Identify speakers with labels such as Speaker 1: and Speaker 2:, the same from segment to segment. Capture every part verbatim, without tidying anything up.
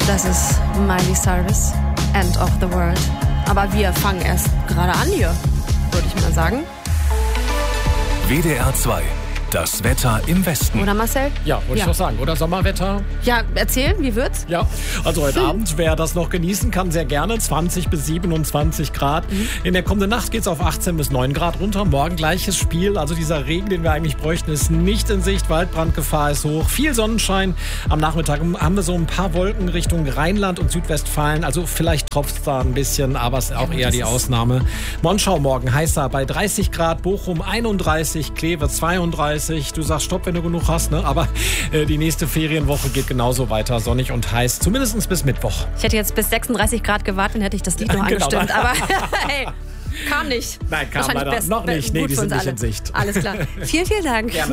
Speaker 1: Das ist Miley Cyrus, End of the World. Aber wir fangen erst gerade an hier, würde ich mal sagen.
Speaker 2: W D R zwei, das Wetter im Westen.
Speaker 1: Oder Marcel?
Speaker 3: Ja, wollte
Speaker 1: Ja.
Speaker 3: ich doch sagen. Oder Sommerwetter?
Speaker 1: Ja, erzähl, wie wird's?
Speaker 3: Ja, also heute
Speaker 1: Hm.
Speaker 3: Abend, wer das noch genießen kann, sehr gerne. zwanzig bis siebenundzwanzig Grad.
Speaker 1: Mhm.
Speaker 3: In der kommenden Nacht geht es auf achtzehn bis neun Grad runter. Morgen gleiches Spiel. Also dieser Regen, den wir eigentlich bräuchten, ist nicht in Sicht. Waldbrandgefahr ist hoch. Viel Sonnenschein. Am Nachmittag haben wir so ein paar Wolken Richtung Rheinland und Südwestfalen. Also vielleicht tropft es da ein bisschen, aber es ist auch
Speaker 1: Ja,
Speaker 3: eher
Speaker 1: das
Speaker 3: die
Speaker 1: ist-
Speaker 3: Ausnahme. Monschau morgen heißer bei dreißig Grad. Bochum einunddreißig. Kleve zweiunddreißig. Du sagst Stopp, wenn du genug hast, ne? Aber äh, die nächste Ferienwoche geht genauso weiter. Sonnig und heiß. Zumindest bis Mittwoch.
Speaker 1: Ich hätte jetzt bis sechsunddreißig Grad gewartet, dann hätte ich das Lied noch
Speaker 3: Genau.
Speaker 1: angestimmt. Aber hey, kam nicht.
Speaker 3: Nein, kam
Speaker 1: Wahrscheinlich
Speaker 3: leider
Speaker 1: best-
Speaker 3: noch nicht. Nee,
Speaker 1: gut
Speaker 3: die
Speaker 1: für
Speaker 3: sind
Speaker 1: uns
Speaker 3: nicht
Speaker 1: alle.
Speaker 3: in Sicht.
Speaker 1: Alles klar. Vielen, vielen Dank.
Speaker 3: Gerne.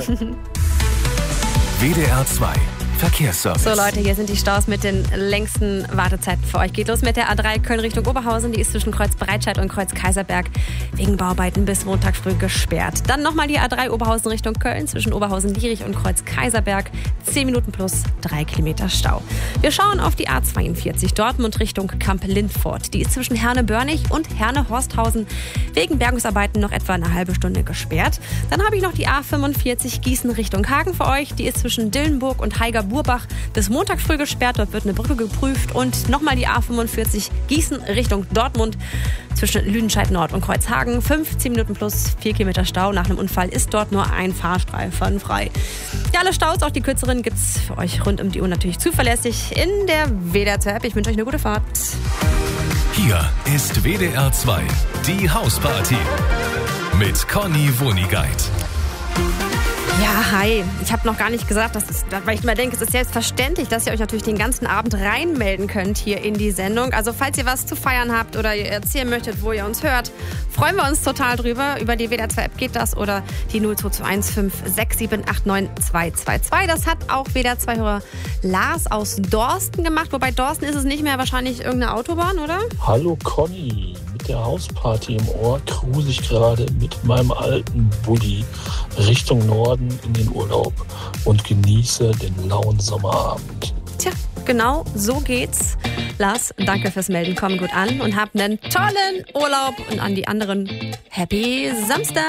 Speaker 2: W D R zwei, Verkehrsservice.
Speaker 1: So Leute, hier sind die Staus mit den längsten Wartezeiten für euch. Geht los mit der A drei Köln Richtung Oberhausen. Die ist zwischen Kreuz Breitscheid und Kreuz Kaiserberg wegen Bauarbeiten bis Montag früh gesperrt. Dann nochmal die A drei Oberhausen Richtung Köln zwischen Oberhausen-Lierich und Kreuz Kaiserberg. zehn Minuten plus drei Kilometer Stau. Wir schauen auf die A zweiundvierzig Dortmund Richtung Kamp-Lindfort. Die ist zwischen Herne-Börnig und Herne-Horsthausen wegen Bergungsarbeiten noch etwa eine halbe Stunde gesperrt. Dann habe ich noch die A fünfundvierzig Gießen Richtung Hagen für euch. Die ist zwischen Dillenburg und Heiger-Burbach bis Montag früh gesperrt. Dort wird eine Brücke geprüft. Und nochmal die A fünfundvierzig Gießen Richtung Dortmund zwischen Lüdenscheid Nord und Kreuzhagen. fünfzehn Minuten plus vier Kilometer Stau. Nach einem Unfall ist dort nur ein Fahrstreifen frei. Ja, alle Staus, auch die kürzeren, gibt es für euch rund um die Uhr natürlich zuverlässig in der W D R zwei App. Ich wünsche euch eine gute Fahrt.
Speaker 2: Hier ist W D R zwei, die Hausparty. Mit Conny Wonigkeit.
Speaker 1: Ja, hi. Ich habe noch gar nicht gesagt, dass es, weil ich immer denke, es ist selbstverständlich, dass ihr euch natürlich den ganzen Abend reinmelden könnt hier in die Sendung. Also falls ihr was zu feiern habt oder ihr erzählen möchtet, wo ihr uns hört, freuen wir uns total drüber. Über die W D R zwei App geht das oder die null zwei zwei eins fünf sechs sieben acht neun zwei zwei zwei. Das hat auch W D R zwei-Hörer Lars aus Dorsten gemacht. Wobei Dorsten ist es nicht mehr, wahrscheinlich irgendeine Autobahn, oder?
Speaker 4: Hallo Conny, mit der Hausparty im Ohr cruise ich gerade mit meinem alten Buggy Richtung Norden in den Urlaub und genieße den lauen Sommerabend.
Speaker 1: Tja, genau so geht's. Lars, danke fürs Melden. Komm gut an und habt einen tollen Urlaub. Und an die anderen, Happy Samstag.